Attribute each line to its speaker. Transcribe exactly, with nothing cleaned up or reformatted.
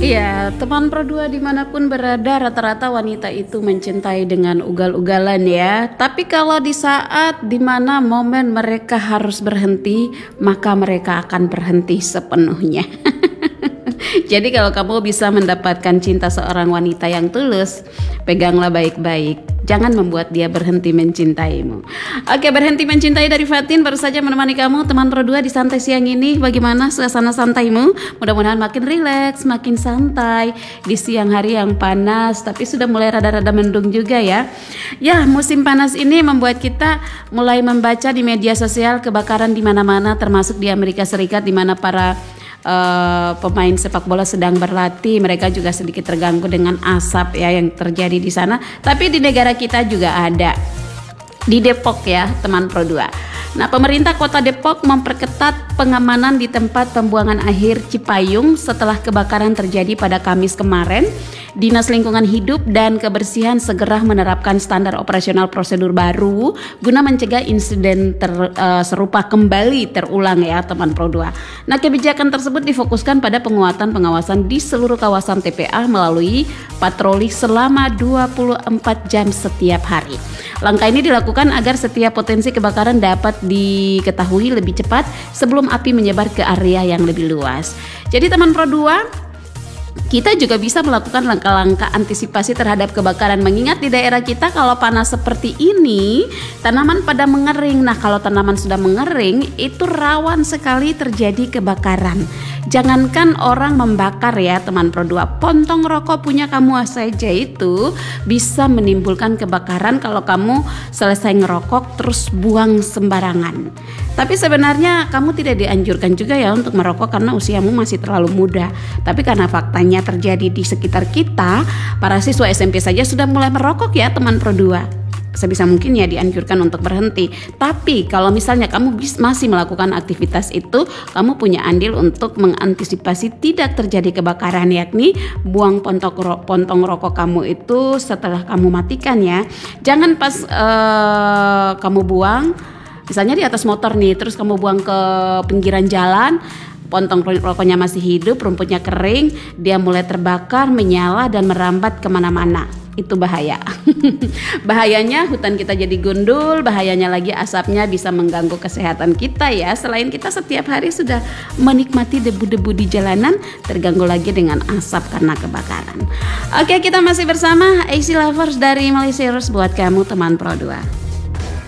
Speaker 1: Iya, teman Pro dua dimanapun berada, rata-rata wanita itu mencintai dengan ugal-ugalan ya. Tapi kalau di saat dimana momen mereka harus berhenti, maka mereka akan berhenti sepenuhnya. Jadi kalau kamu bisa mendapatkan cinta seorang wanita yang tulus, peganglah baik-baik. Jangan membuat dia berhenti mencintaimu. Oke, berhenti mencintai dari Fatin baru saja menemani kamu teman Pro dua di santai siang ini. Bagaimana suasana santaimu? Mudah-mudahan makin rileks, makin santai di siang hari yang panas, tapi sudah mulai rada-rada mendung juga ya. Ya, musim panas ini membuat kita mulai membaca di media sosial kebakaran di mana-mana, termasuk di Amerika Serikat di mana para Uh, pemain sepak bola sedang berlatih. Mereka juga sedikit terganggu dengan asap ya yang terjadi di sana. Tapi di negara kita juga ada, di Depok ya teman Pro dua. Nah, pemerintah Kota Depok memperketat pengamanan di tempat pembuangan akhir Cipayung setelah kebakaran terjadi pada Kamis kemarin. Dinas Lingkungan Hidup dan Kebersihan segera menerapkan standar operasional prosedur baru guna mencegah insiden ter, uh, serupa kembali terulang ya teman Pro dua. Nah, kebijakan tersebut difokuskan pada penguatan pengawasan di seluruh kawasan T P A melalui patroli selama dua puluh empat jam setiap hari. Langkah ini dilakukan agar setiap potensi kebakaran dapat diketahui lebih cepat sebelum api menyebar ke area yang lebih luas. Jadi teman Pro dua, kita juga bisa melakukan langkah-langkah antisipasi terhadap kebakaran. Mengingat di daerah kita kalau panas seperti ini, tanaman pada mengering. Nah, kalau tanaman sudah mengering, itu rawan sekali terjadi kebakaran. Jangankan orang membakar ya teman Pro dua, pontong rokok punya kamu saja itu bisa menimbulkan kebakaran kalau kamu selesai ngerokok terus buang sembarangan. Tapi sebenarnya kamu tidak dianjurkan juga ya untuk merokok karena usiamu masih terlalu muda. Tapi karena faktanya terjadi di sekitar kita, para siswa S M P saja sudah mulai merokok ya teman Pro dua. Sebisa mungkin ya dianjurkan untuk berhenti. Tapi kalau misalnya kamu masih melakukan aktivitas itu, kamu punya andil untuk mengantisipasi tidak terjadi kebakaran, yakni buang pontong, pontong rokok kamu itu setelah kamu matikan ya. Jangan pas uh, kamu buang, misalnya di atas motor nih, terus kamu buang ke pinggiran jalan, pontong rokoknya masih hidup, rumputnya kering, dia mulai terbakar, menyala dan merambat kemana-mana. Itu bahaya. Bahayanya hutan kita jadi gundul, bahayanya lagi asapnya bisa mengganggu kesehatan kita ya. Selain kita setiap hari sudah menikmati debu-debu di jalanan, terganggu lagi dengan asap karena kebakaran. Oke, kita masih bersama A C Lovers dari Malaysia buat kamu teman Pro dua.